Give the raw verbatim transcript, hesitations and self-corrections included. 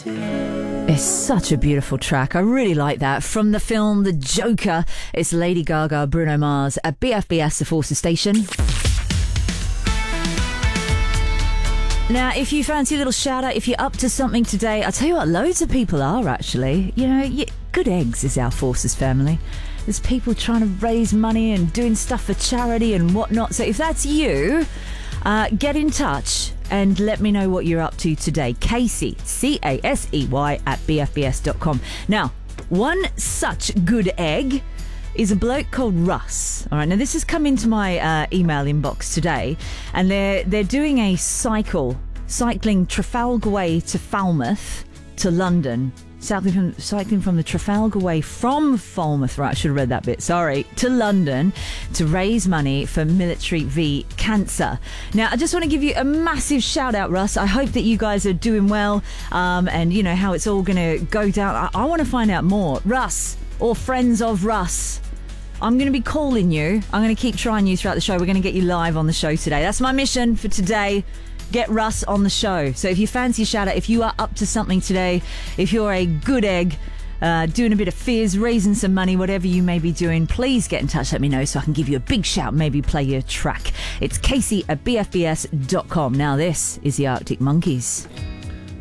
It's such a beautiful track. I really like that. From the film The Joker, it's Lady Gaga, Bruno Mars at B F B S, the Forces Station. Now, if you fancy a little shout out, if you're up to something today, I'll tell you what, loads of people are actually. You know, you, Good Eggs is our Forces family. There's people trying to raise money and doing stuff for charity and whatnot. So if that's you, uh, get in touch and let me know what you're up to today. Casey, C A S E Y, at B F B S dot com. Now, one such good egg is a bloke called Russ. All right, now this has come into my uh, email inbox today, and they're they're doing a cycle, cycling Trafalgar Way to Falmouth to London. Cycling from, cycling from the Trafalgar Way from Falmouth, right, I should have read that bit, sorry, to London to raise money for Military v Cancer. Now, I just want to give you a massive shout out, Russ. I hope that you guys are doing well, um, and you know how it's all going to go down. I, I want to find out more. Russ, or friends of Russ, I'm going to be calling you. I'm going to keep trying you throughout the show. We're going to get you live on the show today. That's my mission for today. Get Russ on the show. So if you fancy a shout out, if you are up to something today, if you're a good egg, uh, doing a bit of fizz, raising some money, whatever you may be doing, please get in touch, let me know so I can give you a big shout, maybe play your track. It's Casey at B F B S dot com. Now this is the Arctic Monkeys.